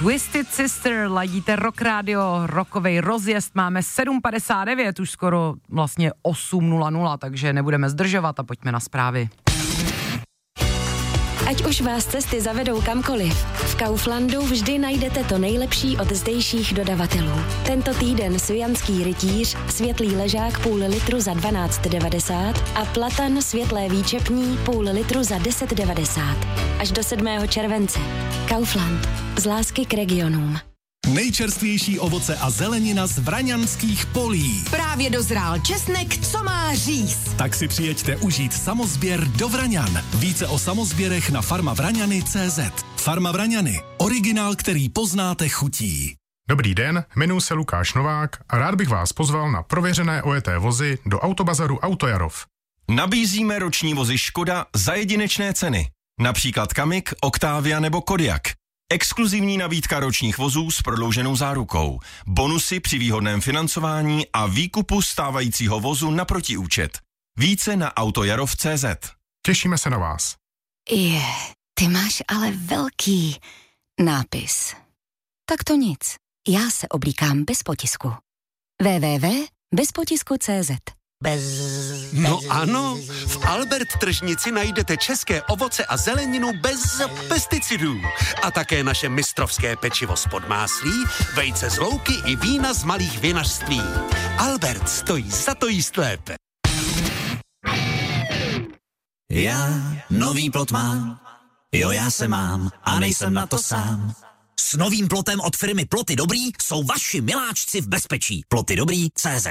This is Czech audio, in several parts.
Twisted Sister, ladíte Rock Radio, rockovej rozjezd, máme 7:59, už skoro vlastně 8:00, takže nebudeme zdržovat a pojďme na zprávy. Ať už vás cesty zavedou kamkoliv, v Kauflandu vždy najdete to nejlepší od zdejších dodavatelů. Tento týden Svijanský rytíř, světlý ležák půl litru za 12,90 a platan světlé výčepní půl litru za 10,90. Až do 7. července. Kaufland. Z lásky k regionům. Nejčerstvější ovoce a zelenina z vraňanských polí. Právě dozrál česnek, co má říz. Tak si přijeďte užít samozběr do Vraňan. Více o samozběrech na farmavraňany.cz. Farma Vraňany. Originál, který poznáte chutí. Dobrý den, jmenuji se Lukáš Novák a rád bych vás pozval na prověřené ojeté vozy do Autobazaru Autojarov. Nabízíme roční vozy Škoda za jedinečné ceny. Například Kamik, Octavia nebo Kodiaq. Exkluzivní nabídka ročních vozů s prodlouženou zárukou, bonusy při výhodném financování a výkupu stávajícího vozu na protiúčet. Více na autojarov.cz. Těšíme se na vás. Ty máš ale velký nápis. Tak to nic. Já se oblíkám bez potisku. www.bezpotisku.cz. No ano, v Albert tržnici najdete české ovoce a zeleninu bez pesticidů. A také naše mistrovské pečivo z podmáslí, vejce z louky i vína z malých vinařství. Albert stojí za to jíst lépe. Já nový plot mám, jo já se mám a nejsem na to sám. S novým plotem od firmy Ploty Dobrý jsou vaši miláčci v bezpečí. Plotydobrý.cz.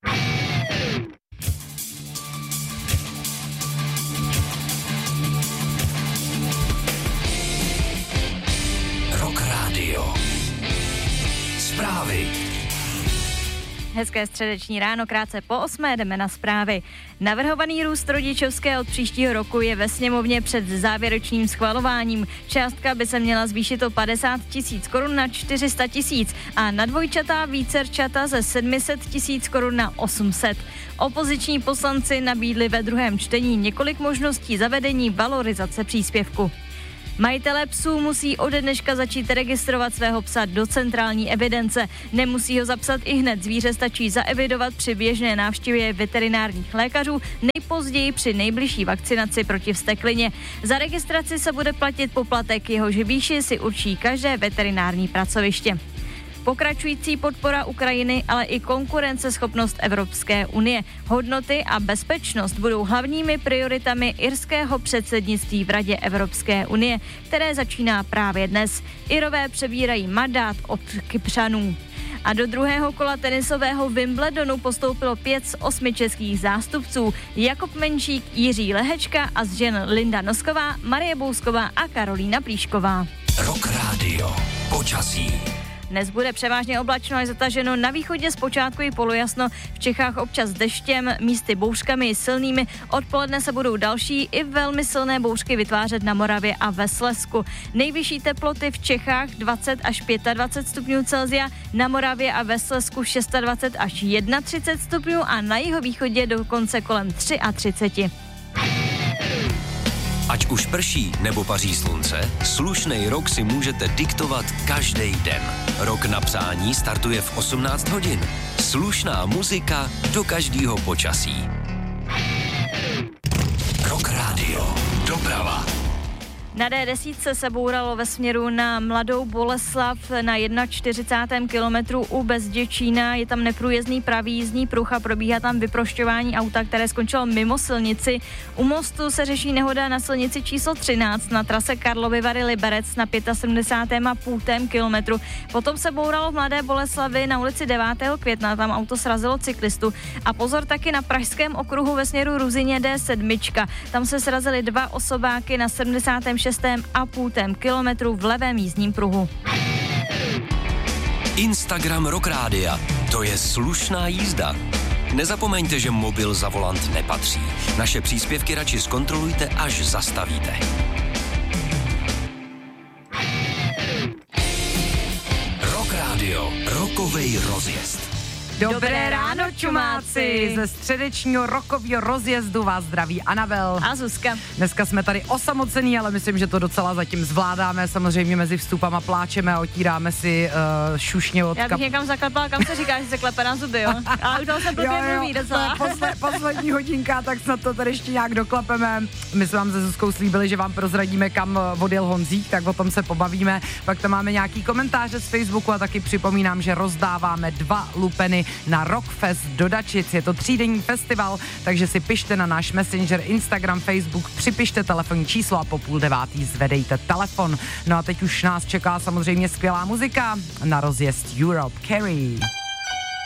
Rock Radio. Zprávy. Hezké středeční ráno, krátce po 8 jdeme na zprávy. Navrhovaný růst rodičovské od příštího roku je ve sněmovně před závěrečným schvalováním. Částka by se měla zvýšit o 50 000 korun na 400 000 a na dvojčatá vícerčata ze 700 000 korun na 800. Opoziční poslanci nabídli ve druhém čtení několik možností zavedení valorizace příspěvku. Majitelé psů musí ode dneška začít registrovat svého psa do centrální evidence. Nemusí ho zapsat ihned, zvíře stačí zaevidovat při běžné návštěvě veterinárních lékařů, nejpozději při nejbližší vakcinaci proti vzteklině. Za registraci se bude platit poplatek, jehož výši si určí každé veterinární pracoviště. Pokračující podpora Ukrajiny, ale i konkurenceschopnost Evropské unie. Hodnoty a bezpečnost budou hlavními prioritami irského předsednictví v Radě Evropské unie, které začíná právě dnes. Irové přebírají mandát od Kypřanů. A do druhého kola tenisového Wimbledonu postoupilo 5 z 8 českých zástupců. Jakub Menšík, Jiří Lehečka a z žen Linda Nosková, Marie Bousková a Karolína Plíšková. Rock Radio. Počasí. Dnes bude převážně oblačno až zataženo, na východě zpočátku i polojasno, v Čechách občas deštěm, místy bouřkami silnými, odpoledne se budou další i velmi silné bouřky vytvářet na Moravě a ve Slezsku. Nejvyšší teploty v Čechách 20 až 25 stupňů Celsia, na Moravě a ve Slezsku 26 až 31 stupňů a na jihovýchodě dokonce kolem 33. Ať už prší nebo paří slunce, slušnej rok si můžete diktovat každý den. Rok na přání startuje v 18 hodin. Slušná muzika do každého počasí. Rock Radio. Doprava. Na D10 se bouralo ve směru na Mladou Boleslav na 41. kilometru u Bezděčína. Je tam neprůjezdný pravý jízdní pruh a probíhá tam vyprošťování auta, které skončilo mimo silnici. U mostu se řeší nehoda na silnici číslo 13 na trase Karlovy Vary Liberec na 75,5 kilometru. Potom se bouralo v Mladé Boleslavi na ulici 9. května, tam auto srazilo cyklistu. A pozor taky na pražském okruhu ve směru Ruzyně D7. Tam se srazily 2 osobáky na 76,5 kilometru v levém jízdním pruhu. Instagram Rock Rádia. To je slušná jízda. Nezapomeňte, že mobil za volant nepatří. Naše příspěvky radši zkontrolujte, až zastavíte. Rock Radio. Rockovej rozjezd. Dobré ráno, čumáci! Ze středečního rokového rozjezdu vás zdraví Anabel a Zuzka. Dneska jsme tady osamocený, ale myslím, že to docela zatím zvládáme. Samozřejmě mezi vstupama pláčeme a otíráme si šušně od Já bych někam zaklepala, kam se říká, že se klepe na zuby, jo? Ale už toho se blbě mluví docela. Poslední hodinka, tak snad to tady ještě nějak doklepeme. My jsme vám se Zuzkou slíbili, že vám prozradíme, kam odjel Honzík, tak o tom se pobavíme. Pak tam máme nějaký komentáře z Facebooku a taky připomínám, že rozdáváme 2 lupeny na Rockfest do Dačic. Je to 3denní festival, takže si pište na náš Messenger, Instagram, Facebook, připište telefonní číslo a po 8:30 zvedejte telefon. No a teď už nás čeká samozřejmě skvělá muzika na rozjezd Europe. Carrie.